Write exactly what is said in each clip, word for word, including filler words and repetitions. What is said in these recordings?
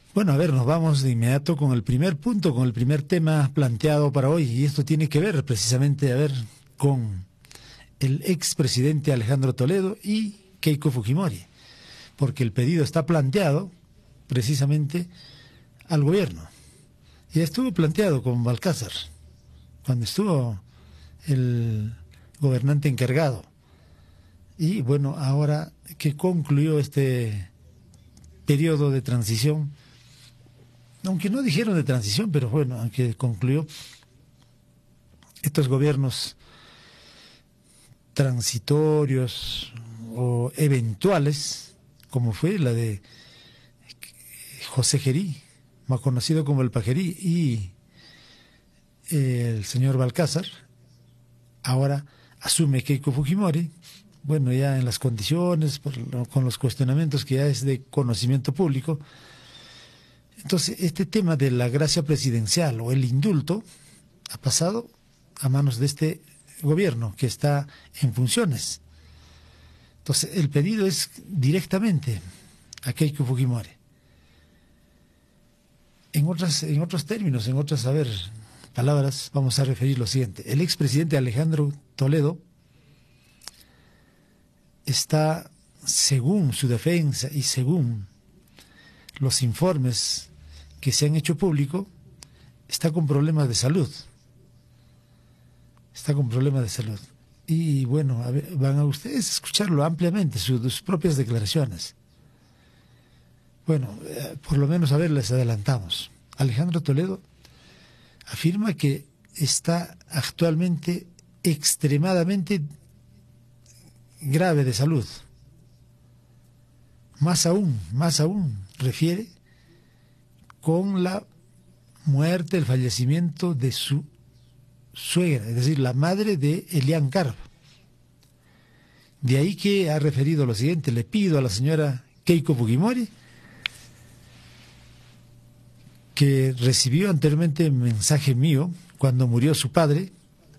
Bueno, a ver, nos vamos de inmediato con el primer punto, con el primer tema planteado para hoy, y esto tiene que ver precisamente, a ver, con el expresidente Alejandro Toledo y Keiko Fujimori, porque el pedido está planteado precisamente al gobierno. Ya estuvo planteado con Balcázar, cuando estuvo el gobernante encargado. Y bueno, ahora que concluyó este periodo de transición, aunque no dijeron de transición, pero bueno, aunque concluyó estos gobiernos transitorios o eventuales, como fue la de José Gerí, más conocido como el Pajerí, y el señor Balcázar, ahora asume Keiko Fujimori, bueno, ya en las condiciones, por, con los cuestionamientos que ya es de conocimiento público. Entonces, este tema de la gracia presidencial o el indulto ha pasado a manos de este gobierno que está en funciones. Entonces, el pedido es directamente a Keiko Fujimori. En otras, en otros términos, en otras, a ver, palabras, vamos a referir lo siguiente. El expresidente Alejandro Toledo está, según su defensa y según los informes que se han hecho público, está con problemas de salud. Está con problemas de salud. Y bueno, a ver, van a ustedes a escucharlo ampliamente, sus, sus propias declaraciones. Bueno, eh, por lo menos a ver, les adelantamos. Alejandro Toledo afirma que está actualmente extremadamente grave de salud. Más aún, más aún, refiere con la muerte, el fallecimiento de su suegra, es decir, la madre de Elian Carr. De ahí que ha referido lo siguiente: le pido a la señora Keiko Fujimori, que recibió anteriormente un mensaje mío cuando murió su padre,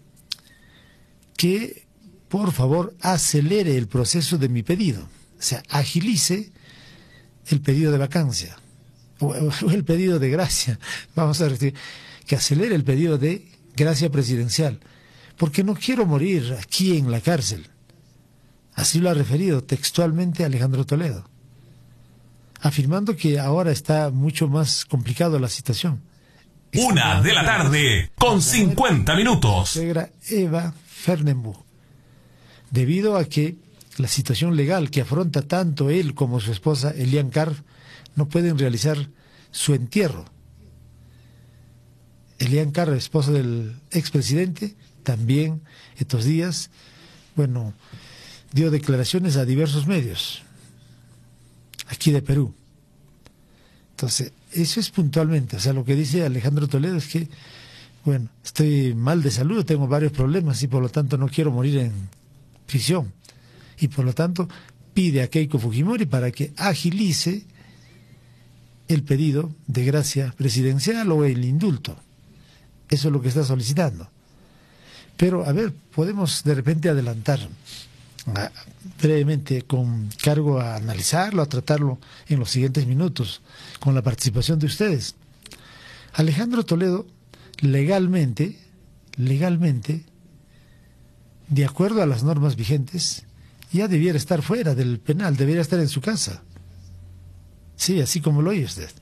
que por favor acelere el proceso de mi pedido, o sea, agilice el pedido de vacancia o el pedido de gracia, vamos a decir, que acelere el pedido de gracia presidencial, porque no quiero morir aquí en la cárcel. Así lo ha referido textualmente Alejandro Toledo, afirmando que ahora está mucho más complicado la situación. Una de la tarde, con cincuenta minutos. Eva Fernenbuch, debido a que la situación legal que afronta tanto él como su esposa Elian Carr no pueden realizar su entierro. Elian Carr, esposa del expresidente, también estos días, bueno, dio declaraciones a diversos medios aquí de Perú. Entonces, eso es puntualmente, o sea, lo que dice Alejandro Toledo es que, bueno, estoy mal de salud, tengo varios problemas y por lo tanto no quiero morir en prisión. Y por lo tanto pide a Keiko Fujimori para que agilice el pedido de gracia presidencial o el indulto. Eso es lo que está solicitando. Pero, a ver, podemos de repente adelantar a, brevemente, con cargo a analizarlo, a tratarlo en los siguientes minutos, con la participación de ustedes. Alejandro Toledo, legalmente, legalmente, de acuerdo a las normas vigentes, ya debiera estar fuera del penal, debiera estar en su casa. Sí, así como lo oye usted.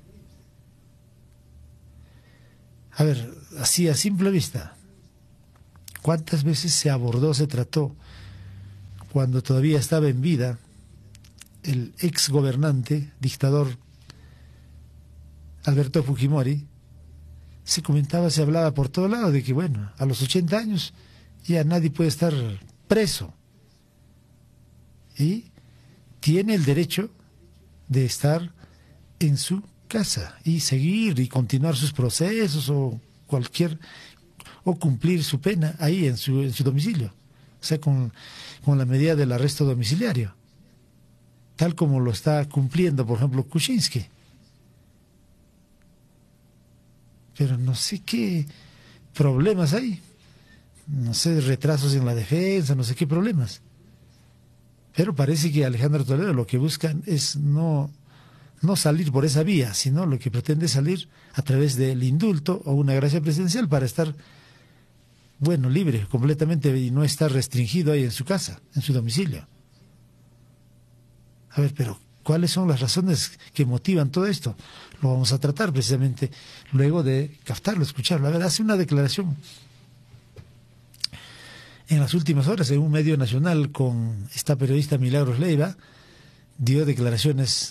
A ver, así a simple vista, ¿cuántas veces se abordó, se trató, cuando todavía estaba en vida, el ex gobernante, dictador Alberto Fujimori? Se comentaba, se hablaba por todo lado de que, bueno, a los ochenta años ya nadie puede estar preso. Y tiene el derecho de estar en su casa y seguir y continuar sus procesos o cualquier, o cumplir su pena ahí en su, en su domicilio, o sea, con, con la medida del arresto domiciliario, tal como lo está cumpliendo, por ejemplo, Kuczynski. Pero no sé qué problemas hay, no sé, retrasos en la defensa, no sé qué problemas. Pero parece que Alejandro Toledo lo que buscan es no no salir por esa vía, sino lo que pretende es salir a través del indulto o una gracia presidencial para estar, bueno, libre completamente y no estar restringido ahí en su casa, en su domicilio. A ver, pero ¿cuáles son las razones que motivan todo esto? Lo vamos a tratar precisamente luego de captarlo, escucharlo. A ver, hace una declaración en las últimas horas en un medio nacional con esta periodista Milagros Leiva, dio declaraciones,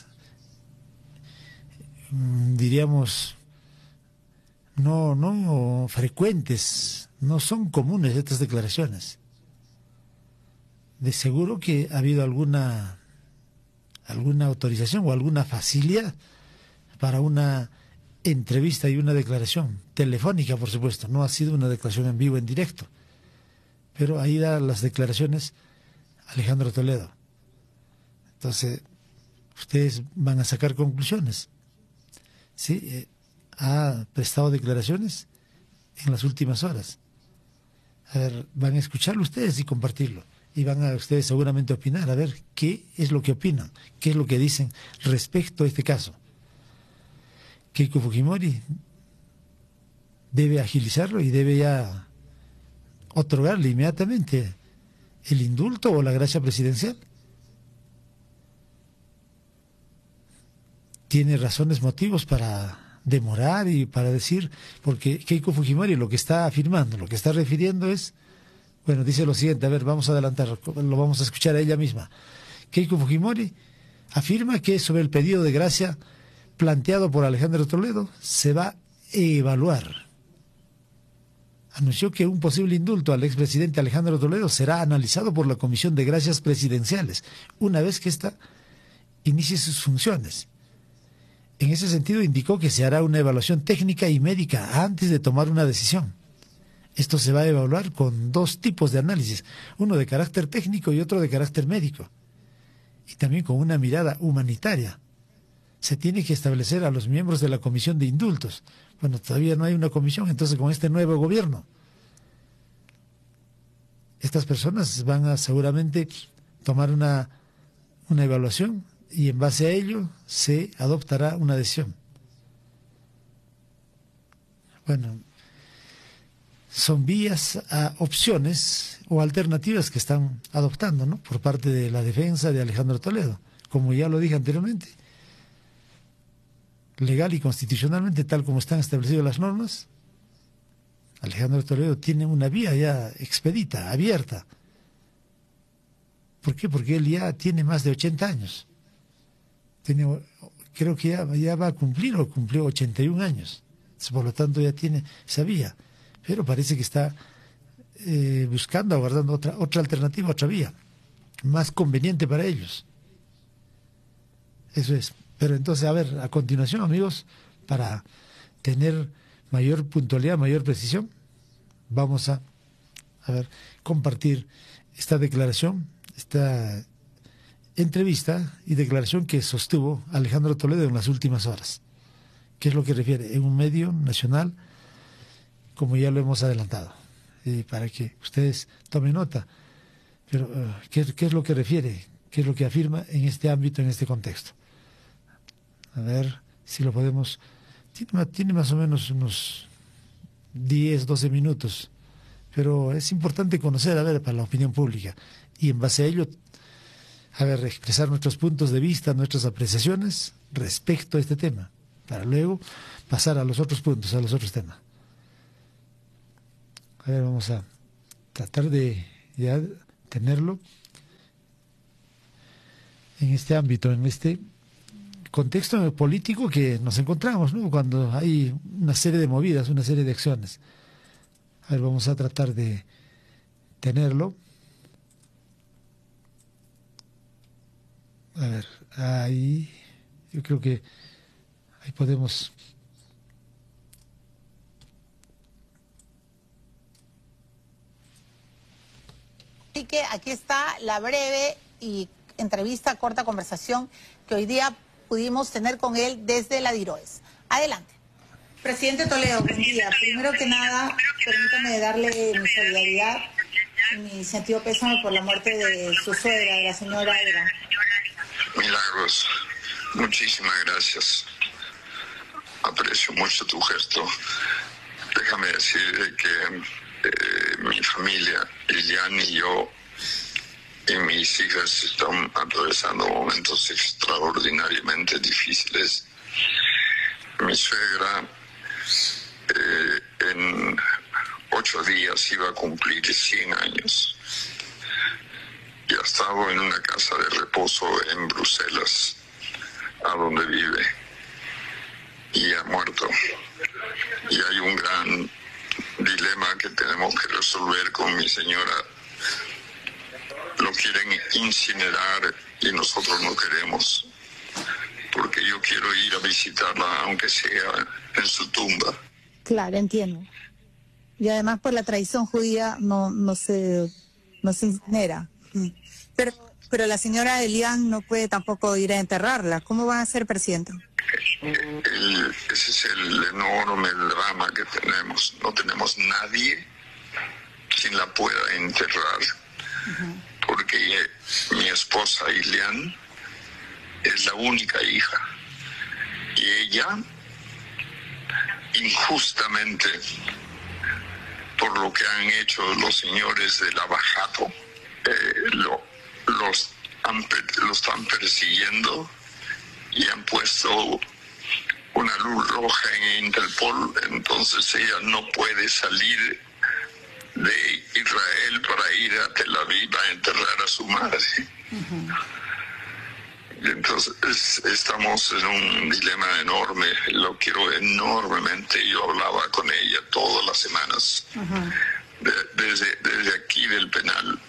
diríamos, no, no frecuentes, no son comunes estas declaraciones. De seguro que ha habido alguna alguna autorización o alguna facilidad para una entrevista y una declaración telefónica, por supuesto. No ha sido una declaración en vivo, en directo, pero ahí da las declaraciones Alejandro Toledo. Entonces, ustedes van a sacar conclusiones. ¿Sí? Eh, ha prestado declaraciones en las últimas horas. A ver, van a escucharlo ustedes y compartirlo. Y van a ustedes seguramente opinar, a ver qué es lo que opinan, qué es lo que dicen respecto a este caso. Keiko Fujimori debe agilizarlo y debe ya otorgarle inmediatamente el indulto o la gracia presidencial. Tiene razones, motivos para demorar y para decir, porque Keiko Fujimori lo que está afirmando, lo que está refiriendo es, bueno, dice lo siguiente, a ver, vamos a adelantar, lo vamos a escuchar a ella misma. Keiko Fujimori afirma que sobre el pedido de gracia planteado por Alejandro Toledo se va a evaluar. Anunció que un posible indulto al expresidente Alejandro Toledo será analizado por la Comisión de Gracias Presidenciales, una vez que ésta inicie sus funciones. En ese sentido, indicó que se hará una evaluación técnica y médica antes de tomar una decisión. Esto se va a evaluar con dos tipos de análisis, uno de carácter técnico y otro de carácter médico, y también con una mirada humanitaria. Se tiene que establecer a los miembros de la Comisión de Indultos. Bueno, todavía no hay una comisión, entonces con este nuevo gobierno, estas personas van a seguramente tomar una, una evaluación y en base a ello se adoptará una decisión. Bueno, son vías, a opciones o alternativas que están adoptando, ¿no?, por parte de la defensa de Alejandro Toledo. Como ya lo dije anteriormente, legal y constitucionalmente, tal como están establecidas las normas, Alejandro Toledo tiene una vía ya expedita, abierta. ¿Por qué? Porque él ya tiene más de ochenta años. Tiene, creo que ya, ya va a cumplir o cumplió ochenta y un años. Por lo tanto ya tiene esa vía. Pero parece que está eh, buscando, aguardando otra, otra alternativa, otra vía, más conveniente para ellos. Eso es. Pero entonces, a ver, a continuación, amigos, para tener mayor puntualidad, mayor precisión, vamos a, a ver, compartir esta declaración, esta entrevista y declaración que sostuvo Alejandro Toledo en las últimas horas. ¿Qué es lo que refiere? En un medio nacional, como ya lo hemos adelantado, y para que ustedes tomen nota. Pero, uh, ¿qué, ¿qué es lo que refiere? ¿Qué es lo que afirma en este ámbito, en este contexto? A ver si lo podemos... Tiene, tiene más o menos unos diez, doce minutos, pero es importante conocer, a ver, para la opinión pública, y en base a ello, a ver, expresar nuestros puntos de vista, nuestras apreciaciones respecto a este tema, para luego pasar a los otros puntos, a los otros temas. A ver, vamos a tratar de ya tenerlo en este ámbito, en este contexto político que nos encontramos, ¿no?, cuando hay una serie de movidas, una serie de acciones. A ver, vamos a tratar de tenerlo. A ver, ahí, yo creo que ahí podemos... Así que aquí está la breve y entrevista, corta conversación que hoy día pudimos tener con él desde la DIROES. Adelante. Presidente Toledo, buen día. Primero que nada, permítame darle mi solidaridad y mi sentido pésame por la muerte de su suegra, de la señora Eva. Milagros, Muchísimas gracias. Aprecio mucho tu gesto. Déjame decir que eh, mi familia, Ilian y yo, y mis hijas están atravesando momentos extraordinariamente difíciles. Mi suegra eh, en ocho días iba a cumplir cien años y ha estado en una casa de reposo en Bruselas, a donde vive, y ha muerto. Y hay un gran dilema que tenemos que resolver con mi señora. Lo quieren incinerar y nosotros no queremos, porque yo quiero ir a visitarla, aunque sea en su tumba. Claro, entiendo. Y además por la tradición judía no, no se, no se incinera. Pero, pero la señora Elian no puede tampoco ir a enterrarla. ¿Cómo va a ser presidenta? El, ese es el enorme drama que tenemos. No tenemos nadie quien la pueda enterrar. Uh-huh. Porque mi esposa Ilian es la única hija. Y ella, injustamente, por lo que han hecho los señores de Lavajato, eh, lo, los, han, lo están persiguiendo y han puesto una luz roja en Interpol. Entonces ella no puede salir de Israel para ir a Tel Aviv a enterrar a su madre. Uh-huh. Entonces estamos en un dilema enorme. Lo quiero enormemente. Yo hablaba con ella todas las semanas. Uh-huh. de, desde, desde aquí del penal.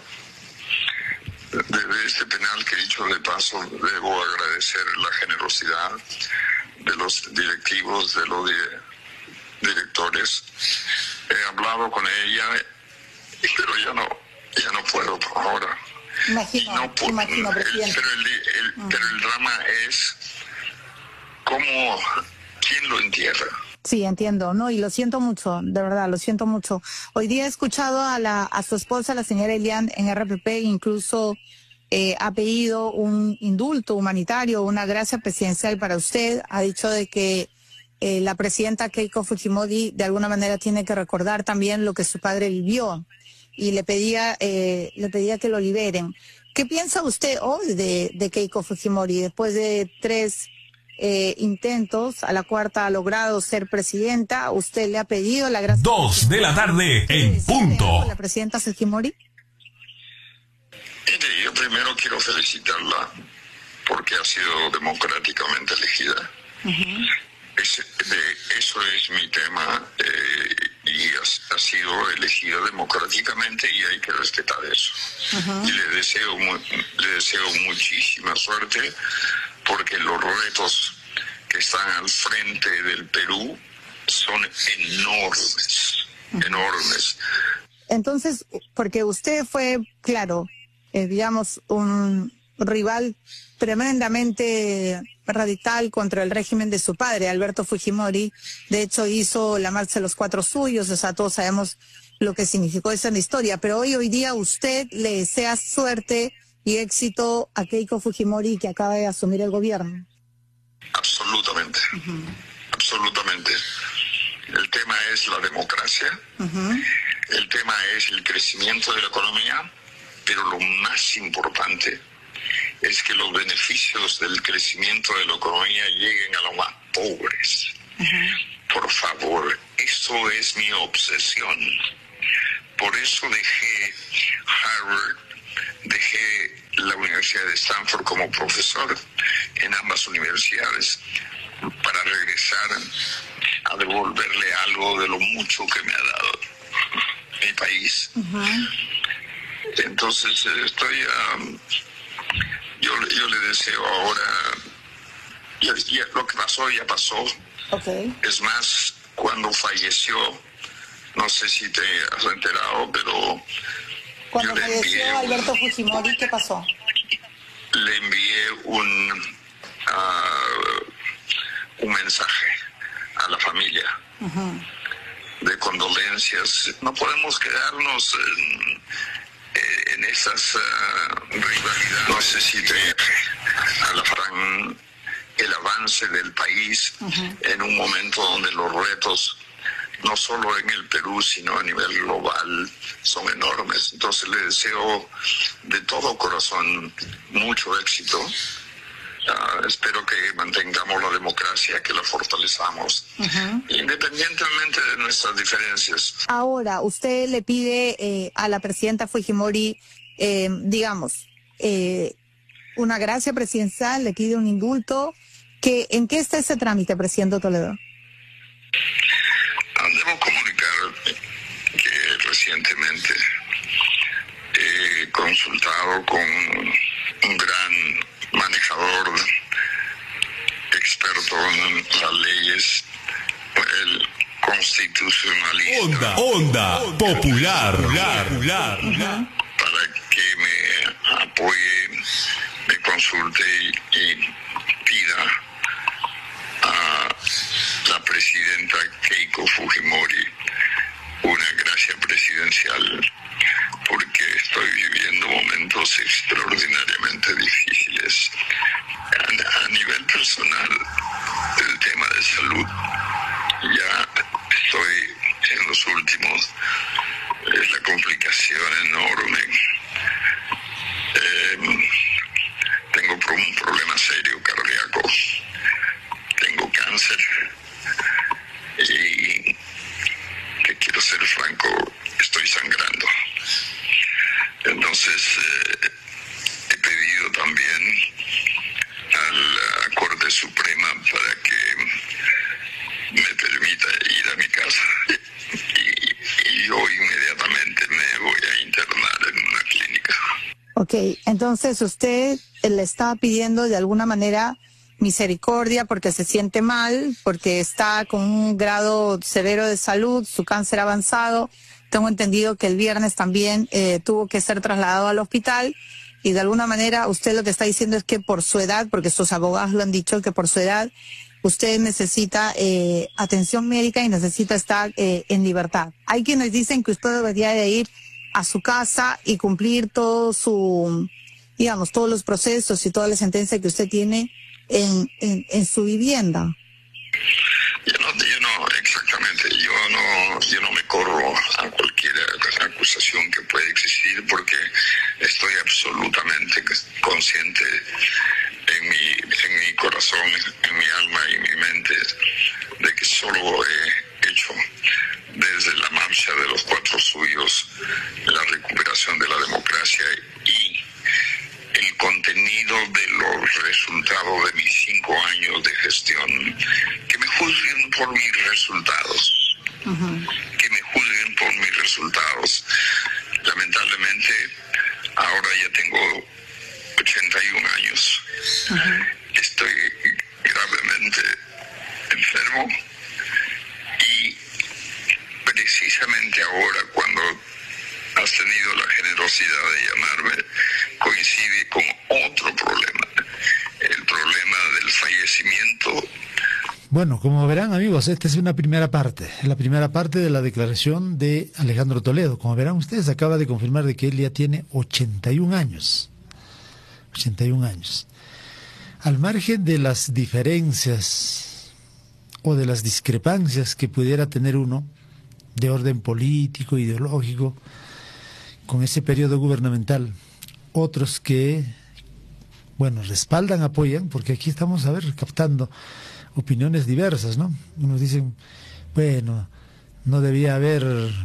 Desde este penal, que dicho de paso, debo agradecer la generosidad de los directivos, de los di- directores. He hablado con ella, pero ya no, ya no puedo por ahora. Imagino, no puedo, imagino, presidente. El, pero, el, el, uh-huh. pero el drama es cómo, quién lo entierra. Sí, entiendo, no, y lo siento mucho, de verdad, lo siento mucho. Hoy día he escuchado a la a su esposa, la señora Elian, en R P P, incluso eh, ha pedido un indulto humanitario, una gracia presidencial para usted. Ha dicho de que eh, la presidenta Keiko Fujimori de alguna manera tiene que recordar también lo que su padre vivió, y le pedía eh, le pedía que lo liberen. ¿Qué piensa usted hoy de, de Keiko Fujimori después de tres Eh, intentos? A la cuarta ha logrado ser presidenta. ¿Usted le ha pedido la gracia? Dos de la tarde en punto. ¿La presidenta Fujimori? Yo primero quiero felicitarla porque ha sido democráticamente elegida. Uh-huh. Ese, de, eso es mi tema, eh, y ha, ha sido elegida democráticamente y hay que respetar eso. Uh-huh. Y le deseo, le deseo muchísima suerte, porque los retos que están al frente del Perú son enormes, enormes. Entonces, porque usted fue, claro, eh, digamos, un rival tremendamente radical contra el régimen de su padre, Alberto Fujimori. De hecho, hizo la marcha de los cuatro suyos, o sea, todos sabemos lo que significó esa en la historia. Pero hoy, hoy día, usted le desea suerte y éxito a Keiko Fujimori, que acaba de asumir el gobierno. Absolutamente, uh-huh. absolutamente. El tema es la democracia, uh-huh. el tema es el crecimiento de la economía, pero lo más importante es que los beneficios del crecimiento de la economía lleguen a los más pobres. Uh-huh. Por favor, eso es mi obsesión. Por eso dejé Harvard, dejé la Universidad de Stanford como profesor en ambas universidades, para regresar a devolverle algo de lo mucho que me ha dado mi país. Uh-huh. Entonces estoy um, yo, yo le deseo ahora, ya, ya, lo que pasó ya pasó. Okay. Es más, cuando falleció, no sé si te has enterado, pero cuando falleció Alberto Fujimori, ¿qué pasó? Le envié un uh, un mensaje a la familia, uh-huh. de condolencias. No podemos quedarnos en, en esas uh, rivalidades. No sé si te a la Fran avance del país uh-huh. en un momento donde los retos, no solo en el Perú, sino a nivel global, son enormes. Entonces le deseo de todo corazón mucho éxito. Uh, espero que mantengamos la democracia, que la fortalezamos, uh-huh. independientemente de nuestras diferencias. Ahora, usted le pide eh, a la presidenta Fujimori, eh, digamos, eh, una gracia presidencial, le pide un indulto. ¿Qué, ¿En qué está ese trámite, presidente Toledo? Debo comunicar que recientemente he consultado con un gran manejador, experto en las leyes, el constitucionalista. Onda, onda, onda popular, popular, popular, popular. Para que me apoye, me consulte y, y pida a la presidenta Keiko Fujimori una gracia presidencial, porque estoy viviendo momentos extraordinariamente difíciles a, a nivel personal. El tema de salud, ya estoy en los últimos, es la complicación enorme. Eh, tengo un problema serio cardíaco, tengo cáncer y, te quiero ser franco, estoy sangrando. Entonces eh, he pedido también a la Corte Suprema para que me permita ir a mi casa y, y yo inmediatamente me voy a internar en una clínica. Ok, entonces usted le está pidiendo de alguna manera misericordia porque se siente mal, porque está con un grado severo de salud, su cáncer avanzado. Tengo entendido que el viernes también eh, tuvo que ser trasladado al hospital y de alguna manera usted lo que está diciendo es que por su edad, porque sus abogados lo han dicho, que por su edad usted necesita eh, atención médica y necesita estar eh, en libertad. Hay quienes dicen que usted debería de ir a su casa y cumplir todo su, digamos, todos los procesos y toda la sentencia que usted tiene en, en, en su vivienda. Yo no, yo no, exactamente, yo no, yo no me corro a cualquier acusación que pueda existir porque estoy absolutamente consciente en mi, en mi corazón, en mi alma y mi mente de que solo he hecho desde la marcha de los cuatro suyos la recuperación de la democracia y el contenido de los resultados de mis cinco años de gestión. Que me juzguen por mis resultados. Uh-huh. Que me juzguen por mis resultados. Lamentablemente, ahora ya tengo ochenta y un años. Uh-huh. Estoy gravemente enfermo y precisamente ahora, cuando has tenido la generosidad de llamarme, coincide con otro problema, el problema del fallecimiento. Bueno, como verán, amigos, esta es una primera parte, la primera parte de la declaración de Alejandro Toledo. Como verán ustedes, acaba de confirmar de que él ya tiene ochenta y un años. ochenta y un años. Al margen de las diferencias o de las discrepancias que pudiera tener uno de orden político, ideológico, con ese periodo gubernamental, otros que, bueno, respaldan, apoyan, porque aquí estamos, a ver, captando opiniones diversas, ¿no? Unos dicen, bueno, no debía haber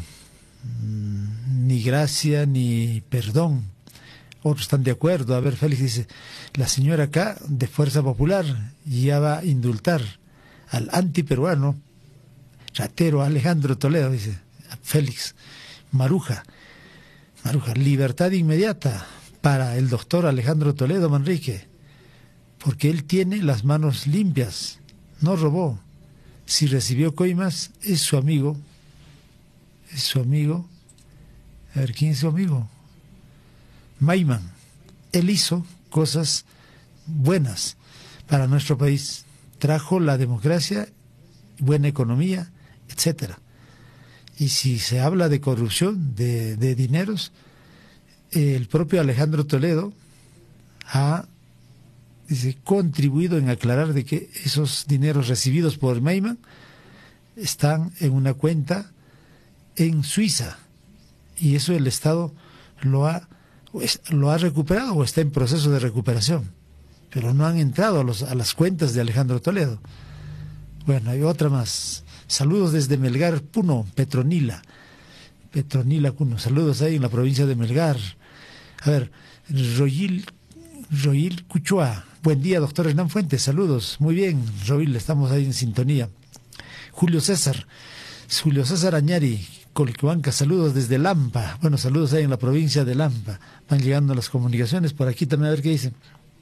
mmm, ni gracia ni perdón. Otros están de acuerdo. A ver, Félix dice, la señora acá, de Fuerza Popular, ya va a indultar al antiperuano, ratero Alejandro Toledo, dice Félix. Maruja, Maruja, libertad inmediata para el doctor Alejandro Toledo Manrique, porque él tiene las manos limpias, no robó. Si recibió coimas, es su amigo, es su amigo. A ver, ¿quién es su amigo? Maiman. Él hizo cosas buenas para nuestro país, trajo la democracia, buena economía, etcétera. Y si se habla de corrupción, de, de dineros, el propio Alejandro Toledo ha dice, contribuido en aclarar de que esos dineros recibidos por Maiman están en una cuenta en Suiza y eso el Estado lo ha, lo ha recuperado o está en proceso de recuperación, pero no han entrado a, los, a las cuentas de Alejandro Toledo. Bueno, hay otra más. Saludos desde Melgar, Puno, Petronila. Petronila, Puno. Saludos ahí en la provincia de Melgar. A ver, Royil, Royil Cuchua. Buen día, doctor Hernán Fuentes. Saludos. Muy bien, Royil, estamos ahí en sintonía. Julio César. Julio César Añari, Colquihuanca. Saludos desde Lampa. Bueno, saludos ahí en la provincia de Lampa. Van llegando las comunicaciones por aquí también, a ver qué dicen.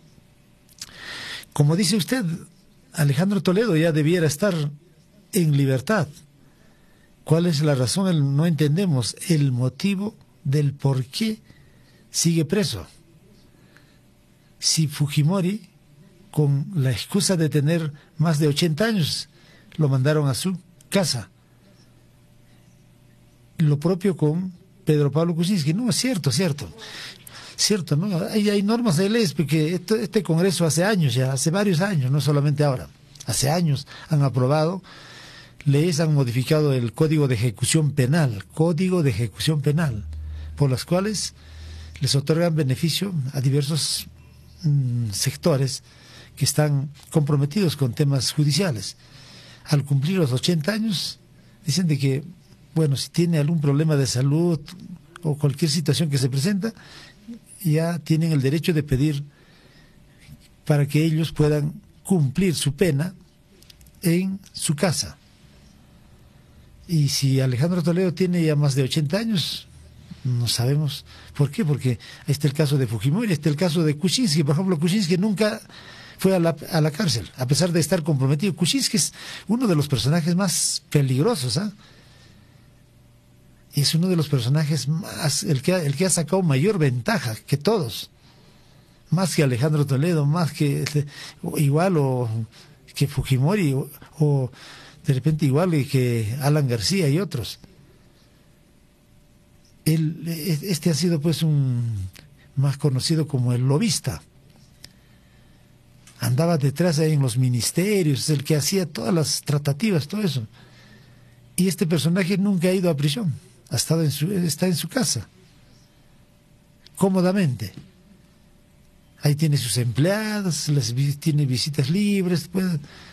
Como dice usted, Alejandro Toledo ya debiera estar en libertad. ¿Cuál es la razón? No entendemos el motivo del por qué sigue preso. Si Fujimori, con la excusa de tener más de ochenta años, lo mandaron a su casa. Lo propio con Pedro Pablo Kuczynski. No, es cierto, cierto. Cierto, ¿no? Hay, hay normas de leyes, porque este, este Congreso hace años ya, hace varios años, no solamente ahora, hace años han aprobado leyes, han modificado el Código de Ejecución Penal, Código de Ejecución Penal, por las cuales les otorgan beneficio a diversos mmm, sectores que están comprometidos con temas judiciales. Al cumplir los ochenta años, dicen de que, bueno, si tiene algún problema de salud o cualquier situación que se presenta, ya tienen el derecho de pedir para que ellos puedan cumplir su pena en su casa. Y si Alejandro Toledo tiene ya más de ochenta años, no sabemos por qué, porque ahí está el caso de Fujimori, está el caso de Kuczynski. Por ejemplo, Kuczynski nunca fue a la, a la cárcel, a pesar de estar comprometido. Kuczynski es uno de los personajes más peligrosos, ¿ah? ¿eh? Es uno de los personajes más, el que, ha, el que ha sacado mayor ventaja que todos, más que Alejandro Toledo, más que igual o que Fujimori o, o de repente igual que Alan García y otros. Él, este ha sido pues un más conocido como el lobista. Andaba detrás ahí en los ministerios, el que hacía todas las tratativas, todo eso. Y este personaje nunca ha ido a prisión. Ha estado en su, está en su casa, cómodamente. Ahí tiene sus empleados, les, tiene visitas libres. Pues,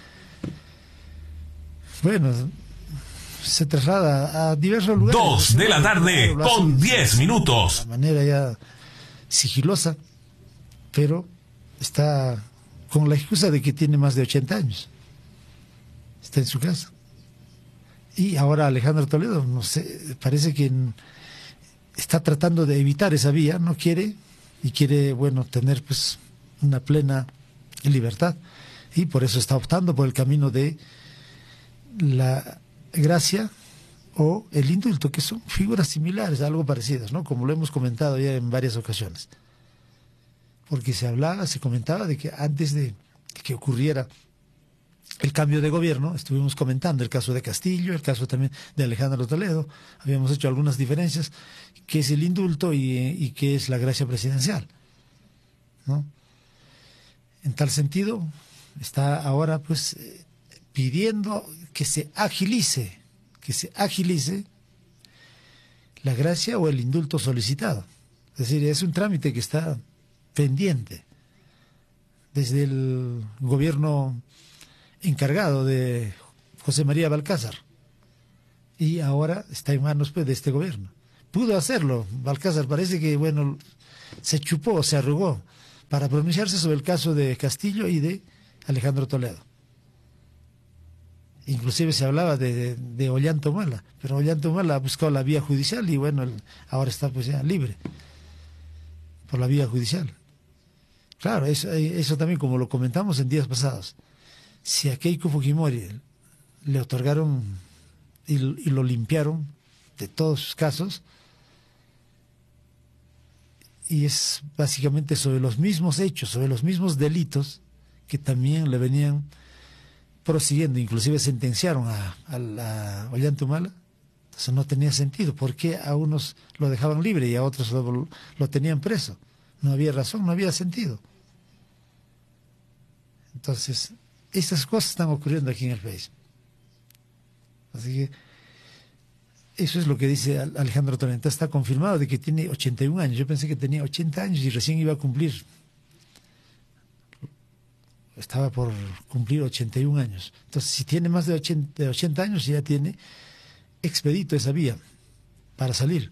bueno, se traslada a diversos lugares. Dos de la tarde con diez minutos. De manera ya sigilosa, pero está con la excusa de que tiene más de ochenta años. Está en su casa. Y ahora Alejandro Toledo, no sé, parece que está tratando de evitar esa vía, no quiere, y quiere, bueno, tener pues una plena libertad. Y por eso está optando por el camino de la gracia o el indulto, que son figuras similares, algo parecidas, ¿no? Como lo hemos comentado ya en varias ocasiones. Porque se hablaba, se comentaba de que antes de que ocurriera el cambio de gobierno, estuvimos comentando el caso de Castillo, el caso también de Alejandro Toledo, habíamos hecho algunas diferencias, qué es el indulto y, y qué es la gracia presidencial, ¿no? En tal sentido, está ahora pues pidiendo que se agilice, que se agilice la gracia o el indulto solicitado. Es decir, es un trámite que está pendiente desde el gobierno encargado de José María Balcázar y ahora está en manos pues de este gobierno. Pudo hacerlo, Balcázar parece que bueno se chupó, se arrugó para pronunciarse sobre el caso de Castillo y de Alejandro Toledo. Inclusive se hablaba de, de, de Ollanta Humala, pero Ollanta Humala ha buscado la vía judicial y bueno, el, ahora está pues ya libre por la vía judicial. Claro, eso, eso también como lo comentamos en días pasados. Si a Keiko Fujimori le otorgaron y, y lo limpiaron de todos sus casos, y es básicamente sobre los mismos hechos, sobre los mismos delitos que también le venían prosiguiendo, inclusive sentenciaron a, a la Ollanta Humala, entonces no tenía sentido. ¿Por qué a unos lo dejaban libre y a otros lo, lo tenían preso? No había razón, no había sentido. Entonces, estas cosas están ocurriendo aquí en el país. Así que eso es lo que dice Alejandro Torrenta. Está confirmado de que tiene ochenta y un años. Yo pensé que tenía ochenta años y recién iba a cumplir. Estaba por cumplir ochenta y un años. Entonces, si tiene más de ochenta, de ochenta años, ya tiene expedito esa vía para salir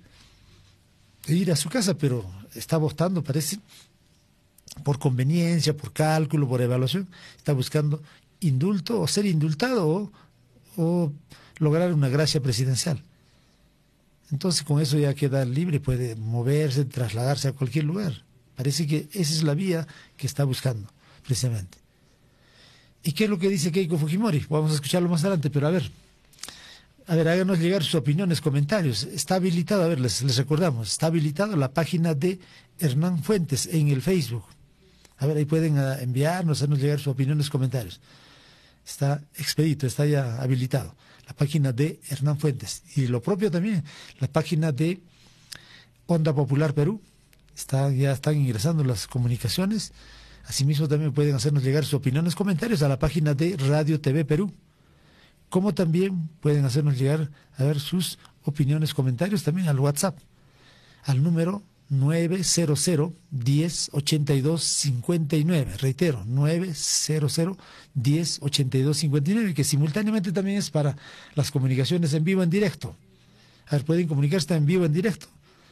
e ir a su casa, pero está votando, parece, por conveniencia, por cálculo, por evaluación. Está buscando indulto o ser indultado o, o lograr una gracia presidencial. Entonces, con eso ya queda libre, puede moverse, trasladarse a cualquier lugar. Parece que esa es la vía que está buscando, precisamente. ¿Y qué es lo que dice Keiko Fujimori? Vamos a escucharlo más adelante, pero a ver, a ver, háganos llegar sus opiniones, comentarios. Está habilitado, a ver, les, les recordamos, está habilitado la página de Hernán Fuentes en el Facebook. A ver, ahí pueden uh, enviarnos, hacernos llegar sus opiniones, comentarios. Está expedito, está ya habilitado. La página de Hernán Fuentes. Y lo propio también, la página de Onda Popular Perú. Está, ya están ingresando las comunicaciones. Asimismo también pueden hacernos llegar sus opiniones, comentarios a la página de Radio T V Perú. Como también pueden hacernos llegar a ver sus opiniones, comentarios también al WhatsApp, al número nueve cero cero, diez, ochenta y dos, cincuenta y nueve. Reitero, nueve cero cero, diez, ochenta y dos, cincuenta y nueve, que simultáneamente también es para las comunicaciones en vivo, en directo. A ver, pueden comunicarse en vivo, en directo.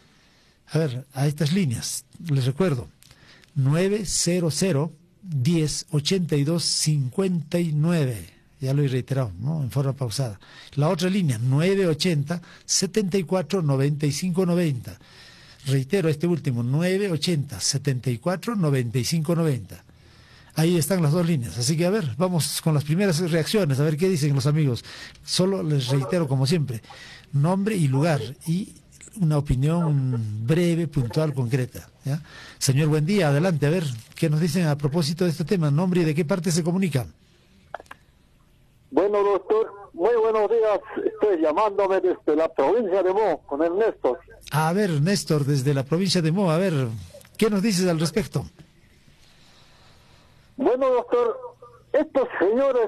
A ver, a estas líneas, les recuerdo, nueve cero cero, diez, ochenta y dos, cincuenta y nueve. Ya lo he reiterado, ¿no? En forma pausada. La otra línea, nueve ochenta, setenta y cuatro, noventa y cinco, noventa. Reitero este último, nueve ochenta, setenta y cuatro, noventa y cinco, noventa. Ahí están las dos líneas. Así que a ver, vamos con las primeras reacciones, a ver qué dicen los amigos. Solo les reitero, como siempre, nombre y lugar y una opinión breve, puntual, concreta, ¿ya? Señor, buen día, adelante, a ver, ¿qué nos dicen a propósito de este tema? ¿Nombre y de qué parte se comunica? Bueno, doctor, muy buenos días. Estoy llamándome desde la provincia de Mo, con el Néstor. A ver, Néstor, desde la provincia de Mo, a ver, ¿qué nos dices al respecto? Bueno, doctor, estos señores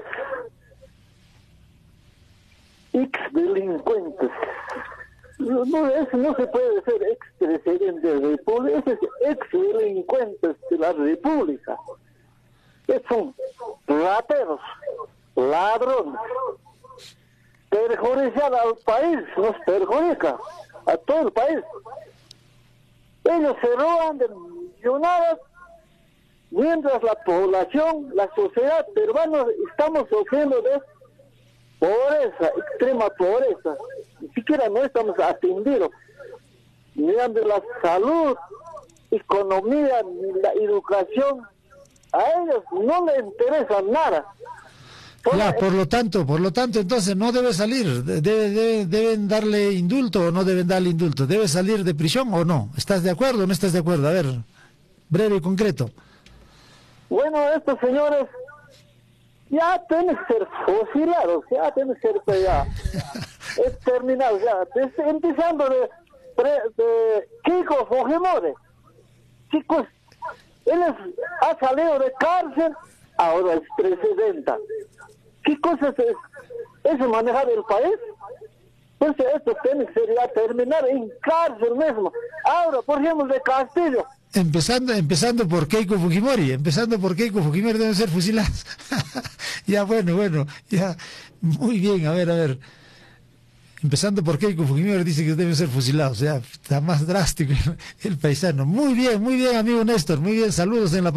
ex-delincuentes, no, no, eso no se puede ser ex-presidente de la República, ese es ex-delincuentes de la República. Es son rateros, ladrones, perjudicar al país, nos perjudica a todo el país. Ellos se roban de millonadas, mientras la población, la sociedad peruana, estamos sufriendo de pobreza, extrema pobreza. Ni siquiera no estamos atendidos, mirando la salud, economía, ni la educación. A ellos no les interesa nada. Ya, por lo tanto, por lo tanto, entonces no debe salir, debe, debe, deben darle indulto o no deben darle indulto, debe salir de prisión o no. ¿Estás de acuerdo o no estás de acuerdo? A ver, breve y concreto. Bueno, estos señores ya tienen que ser fusilados, ya tienen que ser ya exterminados, ya, desde, empezando de, de Keiko Fujimori. Chicos, él es, ha salido de cárcel, ahora es presidenta. ¿Qué cosa es, es manejar el país? Pues esto tiene que ser ya terminar en cárcel mismo. Ahora, por ejemplo, de Castillo. Empezando, empezando por Keiko Fujimori, empezando por Keiko Fujimori deben ser fusilados. Ya, bueno, bueno, ya, muy bien, a ver, a ver. Empezando por Keiko Fujimori dice que deben ser fusilados, ya, está más drástico el paisano. Muy bien, muy bien, amigo Néstor, muy bien, saludos en la